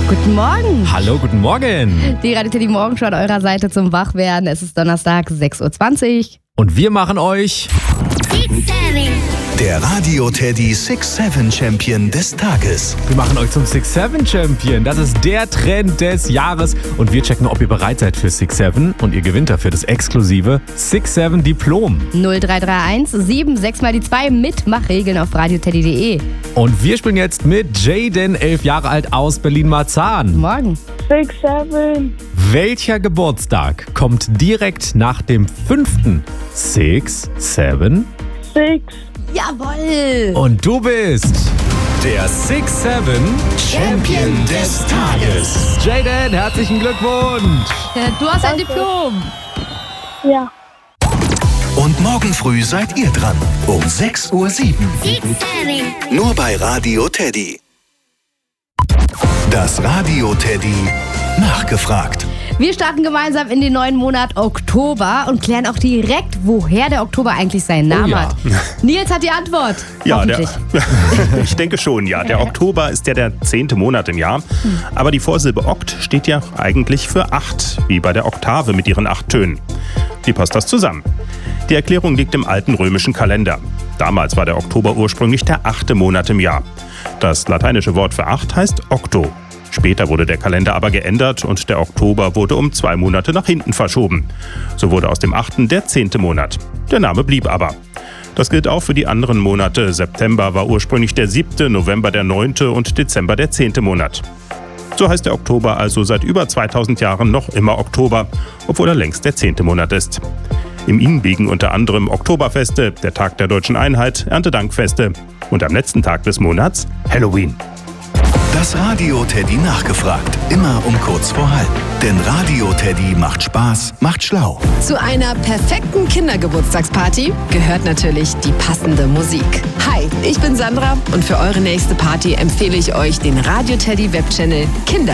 Guten Morgen. Hallo, guten Morgen. Die Radio Teddy Morgenshow an eurer Seite zum Wachwerden. Es ist Donnerstag, 6:20 Uhr. Und wir machen euch Der Radio Teddy 6-7 Champion des Tages. Wir machen euch zum 6-7 Champion. Das ist der Trend des Jahres. Und wir checken, ob ihr bereit seid für 6-7. Und ihr gewinnt dafür das exklusive 6-7 Diplom. 0331 76 mal die 2 Mitmachregeln auf radioteddy.de. Und wir spielen jetzt mit Jaden, 11 Jahre alt aus Berlin-Marzahn. Morgen. 6-7. Welcher Geburtstag kommt direkt nach dem 5. 6-7? 6. Jawohl. Und du bist der 6-7 Champion des Tages. Jaden, herzlichen Glückwunsch. Du hast ein Diplom. Ja. Und morgen früh seid ihr dran. Um 6:07 Uhr. Nur bei Radio Teddy. Das Radio Teddy nachgefragt. Wir starten gemeinsam in den neuen Monat Oktober und klären auch direkt, woher der Oktober eigentlich seinen Namen ja. hat. Nils hat die Antwort. Ja, hoffentlich. ich denke schon, ja. Der Oktober ist ja der 10. Monat im Jahr. Aber die Vorsilbe Okt steht ja eigentlich für 8, wie bei der Oktave mit ihren 8 Tönen. Wie passt das zusammen? Die Erklärung liegt im alten römischen Kalender. Damals war der Oktober ursprünglich der 8. Monat im Jahr. Das lateinische Wort für 8 heißt Octo. Später wurde der Kalender aber geändert und der Oktober wurde um 2 Monate nach hinten verschoben. So wurde aus dem 8. der 10. Monat. Der Name blieb aber. Das gilt auch für die anderen Monate. September war ursprünglich der 7., November der 9. und Dezember der 10. Monat. So heißt der Oktober also seit über 2000 Jahren noch immer Oktober, obwohl er längst der 10. Monat ist. Im Inn liegen unter anderem Oktoberfeste, der Tag der Deutschen Einheit, Erntedankfeste und am letzten Tag des Monats Halloween. Das Radio Teddy nachgefragt. Immer um kurz vor halb. Denn Radio Teddy macht Spaß, macht schlau. Zu einer perfekten Kindergeburtstagsparty gehört natürlich die passende Musik. Hi, ich bin Sandra und für eure nächste Party empfehle ich euch den Radio Teddy Webchannel Kinder